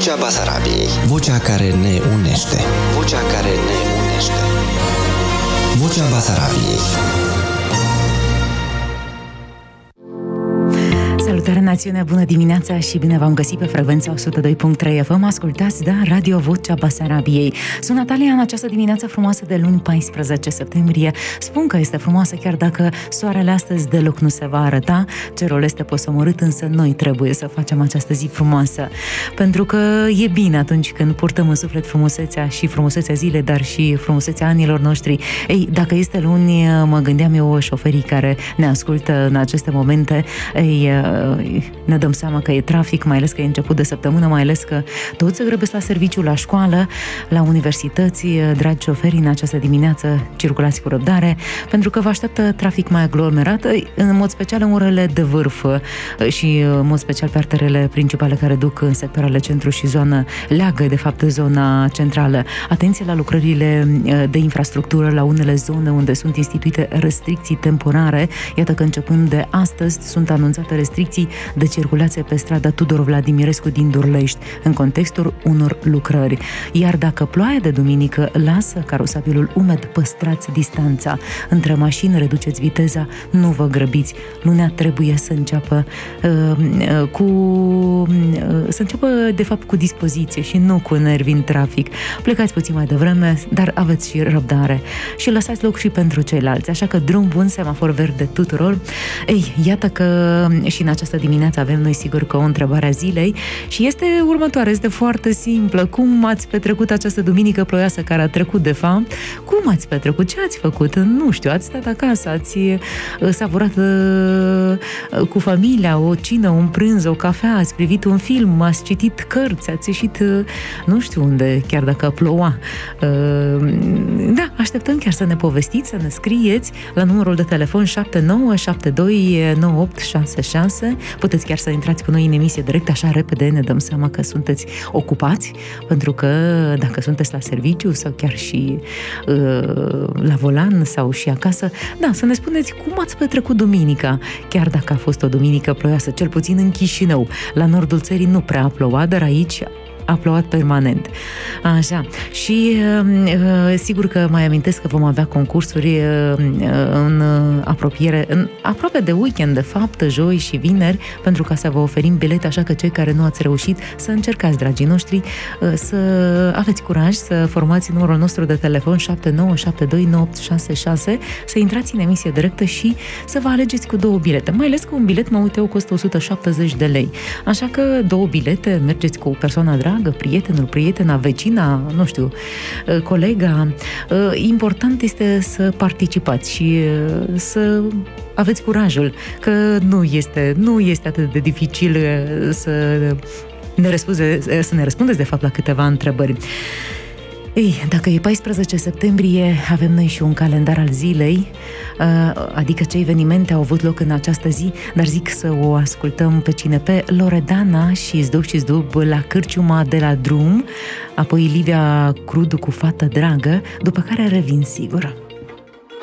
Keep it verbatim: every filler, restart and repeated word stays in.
Vocea Basarabiei. Vocea care ne unește. Vocea care ne unește. Vocea Basarabiei. Salutare națiune, bună dimineața și bine v-am găsit pe frecvența o sută doi punct trei F M. Ascultați, da, Radio Vocea Basarabiei. Sunt Natalia în această dimineață frumoasă de luni paisprezece septembrie. Spun că este frumoasă chiar dacă soarele astăzi deloc nu se va arăta. Cerul este posomorât, însă noi trebuie să facem această zi frumoasă. Pentru că e bine atunci când purtăm în suflet frumusețea și frumusețea zilei, dar și frumusețea anilor noștri. Ei, dacă este luni, mă gândeam eu, șoferii care ne ascultă în aceste momente, ei, ne dăm seama că e trafic, mai ales că e început de săptămână, mai ales că toți se grăbesc la serviciu, la școală, la universități. Dragi șoferi, în această dimineață circulați cu răbdare, pentru că vă așteaptă trafic mai aglomerat, în mod special în orele de vârf și în mod special pe arterele principale care duc în sectoarele centru și zonă, leagă de fapt zona centrală. Atenție la lucrările de infrastructură, la unele zone unde sunt instituite restricții temporare. Iată că începând de astăzi sunt anunțate restricții de circulație pe strada Tudor Vladimirescu din Durlești, în contextul unor lucrări. Iar dacă ploaia de duminică lasă carosabilul umed, păstrați distanța între mașini, reduceți viteza, nu vă grăbiți. Lunea trebuie să înceapă uh, cu uh, să înceapă de fapt cu dispoziție și nu cu nervi în trafic. Plecați puțin mai devreme, dar aveți și răbdare și lăsați loc și pentru ceilalți. Așa că drum bun, semafor verde tuturor. Ei, iată că și în această dimineață avem noi sigur că o întrebare a zilei și este următoarea, este foarte simplă. Cum ați petrecut această duminică ploioasă care a trecut de fapt? Cum ați petrecut? Ce ați făcut? Nu știu, ați stat acasă, ați savurat uh, cu familia o cină, un prânz, o cafea, ați privit un film, ați citit cărți, ați ieșit uh, nu știu unde, chiar dacă ploua. Uh, da, așteptăm chiar să ne povestiți, să ne scrieți la numărul de telefon șapte nouă șapte doi nouă opt șase șase. Puteți chiar să intrați cu noi în emisie direct, așa repede ne dăm seama că sunteți ocupați, pentru că dacă sunteți la serviciu sau chiar și uh, la volan sau și acasă, da, să ne spuneți cum ați petrecut duminica, chiar dacă a fost o duminică ploioasă, cel puțin în Chișinău. La nordul țării nu prea a plouat, dar aici a plouat permanent. Așa. Și uh, sigur că mai amintesc că vom avea concursuri uh, în apropiere, în aproape de weekend, de fapt, joi și vineri, pentru ca să vă oferim bilete, așa că cei care nu ați reușit, să încercați, dragii noștri, uh, să aveți curaj, să formați numărul nostru de telefon șapte nouă șapte doi nouă opt șase șase, să intrați în emisie directă și să vă alegeți cu două bilete. Mai ales că un bilet, mă uite eu, costă o sută șaptezeci de lei. Așa că două bilete, mergeți cu o persoană dragă, prietenul, prietena, vecina, nu știu, colega. Important este să participați și să aveți curajul, că nu este, nu este atât de dificil să ne răspundeți, să ne răspundeți de fapt la câteva întrebări. Ei, dacă e paisprezece septembrie, avem noi și un calendar al zilei, adică ce evenimente au avut loc în această zi, dar zic să o ascultăm pe cine? Pe Loredana și Zdub și Zdub la cârciuma de la drum, apoi Livia Crudu cu Fată dragă, după care revin sigur.